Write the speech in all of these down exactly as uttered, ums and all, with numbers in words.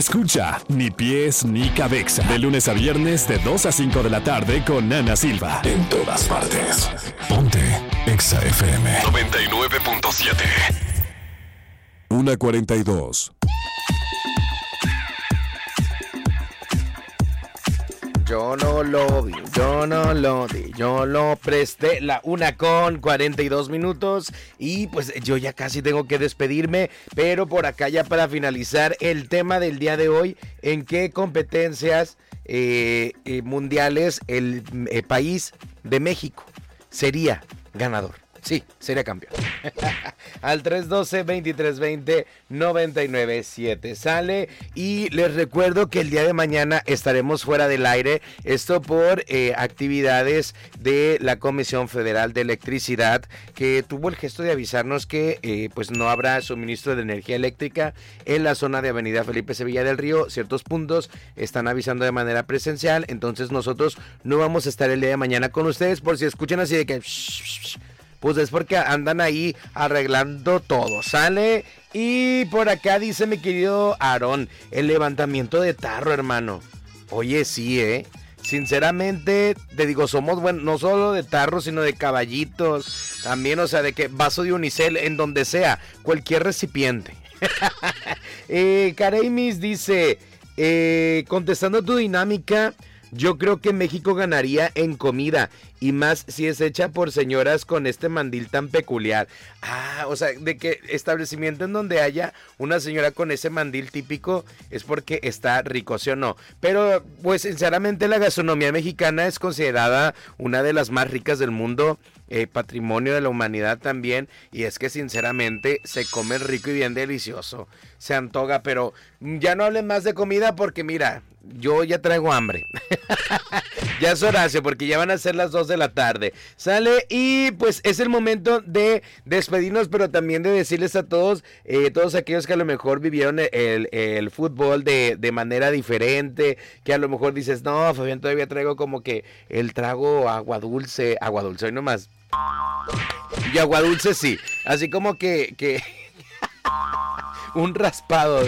Escucha Ni Pies Ni Cabeza. De lunes a viernes de dos a cinco de la tarde con Ana Silva. En todas partes. Ponte Exa F M noventa y nueve punto siete. una cuarenta y dos. Yo no lo vi, yo no lo di, yo lo presté. La una con cuarenta y dos minutos. Y pues yo ya casi tengo que despedirme. Pero por acá ya para finalizar el tema del día de hoy. ¿En qué competencias eh, eh, mundiales el eh, país de México sería ganador? Sí, sería campeón. Al tres uno dos, veintitrés veinte, noventa y nueve siete sale. Y les recuerdo que el día de mañana estaremos fuera del aire. Esto por eh, actividades de la Comisión Federal de Electricidad, que tuvo el gesto de avisarnos que eh, pues no habrá suministro de energía eléctrica en la zona de Avenida Felipe Sevilla del Río. Ciertos puntos están avisando de manera presencial. Entonces nosotros no vamos a estar el día de mañana con ustedes. Por si escuchan así de que... pues es porque andan ahí arreglando todo, ¿sale? Y por acá dice mi querido Aarón, el levantamiento de tarro, hermano. Oye, sí, ¿eh? Sinceramente, te digo, somos buenos, no solo de tarro, sino de caballitos. También, o sea, de que vaso de unicel, en donde sea, cualquier recipiente. eh, Kareimis dice, eh, contestando tu dinámica... Yo creo que México ganaría en comida, y más si es hecha por señoras con este mandil tan peculiar. Ah, o sea, de que establecimiento en donde haya una señora con ese mandil típico es porque está rico, ¿sí o no? Pero, pues, sinceramente la gastronomía mexicana es considerada una de las más ricas del mundo. Eh, patrimonio de la humanidad también, y es que sinceramente se come rico y bien delicioso, se antoja, pero ya no hablen más de comida porque mira, yo ya traigo hambre. Ya es Horacio, porque ya van a ser las dos de la tarde, sale, y pues es el momento de despedirnos, pero también de decirles a todos, eh, todos aquellos que a lo mejor vivieron el, el, el fútbol de, de manera diferente, que a lo mejor dices, no, Fabián, todavía traigo como que el trago agua dulce, agua dulce, hoy nomás. Y agua dulce sí, así como que, que... un raspado,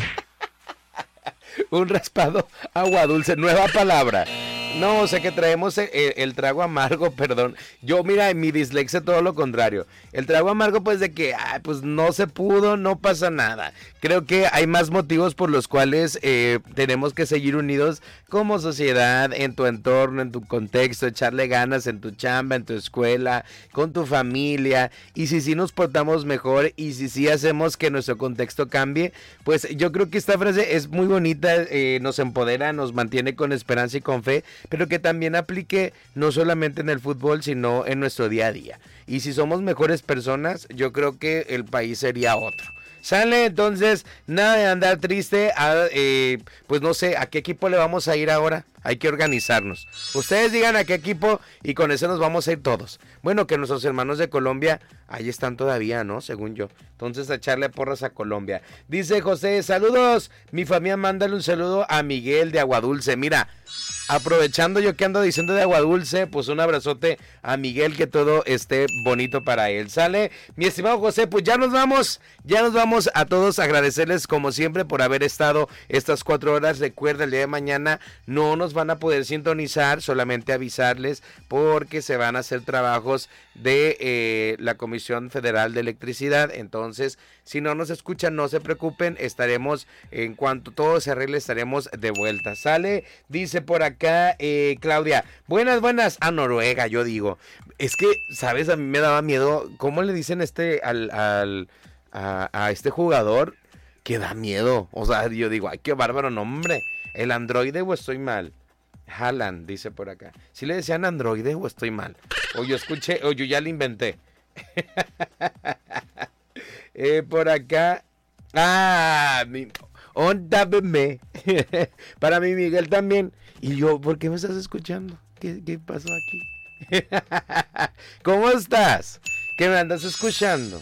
un raspado agua dulce, nueva palabra. No, o sea que traemos el, el trago amargo, perdón. Yo, mira, en mi dislexia todo lo contrario. El trago amargo, pues de que, ay, pues no se pudo, no pasa nada. Creo que hay más motivos por los cuales eh, tenemos que seguir unidos como sociedad, en tu entorno, en tu contexto, echarle ganas en tu chamba, en tu escuela, con tu familia. Y si sí nos portamos mejor y si sí hacemos que nuestro contexto cambie, pues yo creo que esta frase es muy bonita, eh, nos empodera, nos mantiene con esperanza y con fe, pero que también aplique no solamente en el fútbol, sino en nuestro día a día. Y si somos mejores personas, yo creo que el país sería otro. Sale, entonces, nada de andar triste, a, eh, pues no sé, ¿a qué equipo le vamos a ir ahora? Hay que organizarnos. Ustedes digan a qué equipo y con eso nos vamos a ir todos. Bueno, que nuestros hermanos de Colombia, ahí están todavía, ¿no? Según yo. Entonces, a echarle porras a Colombia. Dice José, saludos, mi familia, mándale un saludo a Miguel de Aguadulce. Mira, aprovechando yo que ando diciendo de Aguadulce, pues un abrazote a Miguel, que todo esté bonito para él. Sale, mi estimado José, pues ya nos vamos, ya nos vamos a todos, agradecerles como siempre por haber estado estas cuatro horas. Recuerda, el día de mañana no nos van a poder sintonizar, solamente avisarles porque se van a hacer trabajos de eh, la Comisión Federal de Electricidad. Entonces, si no nos escuchan, no se preocupen, estaremos, en cuanto todo se arregle, estaremos de vuelta. Sale, dice por acá eh, Claudia, buenas, buenas, a Noruega, yo digo. Es que, ¿sabes? A mí me daba miedo, ¿cómo le dicen este al, al a, a este jugador? Que da miedo, o sea, yo digo, ay, qué bárbaro nombre. ¿El androide o estoy mal? Haaland, dice por acá. ¿Sí le decían androide o estoy mal? O yo escuché, o yo ya lo inventé. eh, por acá. Ah, mi... Óndame. Para mí, Miguel también. Y yo, ¿por qué me estás escuchando? ¿Qué, qué pasó aquí? ¿Cómo estás? ¿Qué me andas escuchando?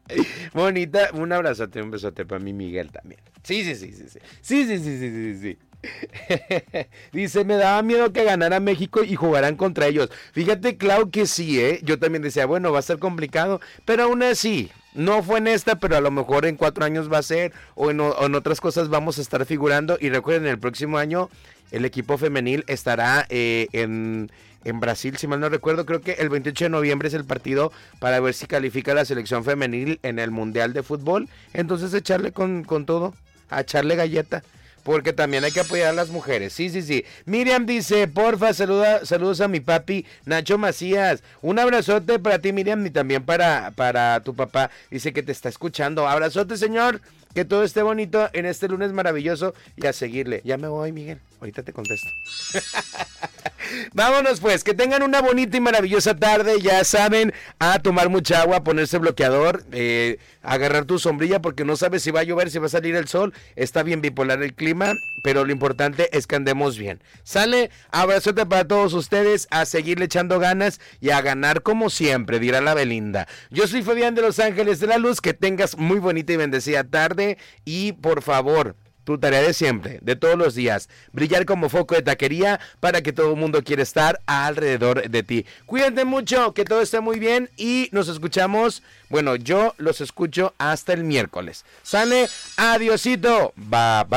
Bonita, un abrazote, un besote para mi Miguel también. Sí, sí, sí, sí, sí. Sí, sí, sí, sí, sí, sí. Dice, me daba miedo que ganara México y jugaran contra ellos. Fíjate, Clau, que sí, ¿eh? Yo también decía, bueno, va a ser complicado, pero aún así, no fue en esta, pero a lo mejor en cuatro años va a ser, o en, o en otras cosas vamos a estar figurando. Y recuerden, el próximo año el equipo femenil estará eh, en... en Brasil, si mal no recuerdo, creo que el veintiocho de noviembre es el partido para ver si califica la selección femenil en el Mundial de Fútbol. Entonces echarle con, con todo, a echarle galleta, porque también hay que apoyar a las mujeres. Sí, sí, sí. Miriam dice, porfa, saluda, saludos a mi papi Nacho Macías. Un abrazote para ti, Miriam, y también para, para tu papá. Dice que te está escuchando. Abrazote, señor. Que todo esté bonito en este lunes maravilloso y a seguirle. Ya me voy, Miguel. Ahorita te contesto. Vámonos pues, que tengan una bonita y maravillosa tarde, ya saben, a tomar mucha agua, ponerse bloqueador, eh, agarrar tu sombrilla porque no sabes si va a llover, si va a salir el sol, está bien bipolar el clima, pero lo importante es que andemos bien. Sale, abrazote para todos ustedes, a seguirle echando ganas y a ganar como siempre, dirá la Belinda. Yo soy Fabián de Los Ángeles de la Luz, que tengas muy bonita y bendecida tarde y por favor, tu tarea de siempre, de todos los días, brillar como foco de taquería para que todo el mundo quiera estar alrededor de ti. Cuídate mucho, que todo esté muy bien y nos escuchamos, bueno, yo los escucho hasta el miércoles. Sale, adiosito, bye bye.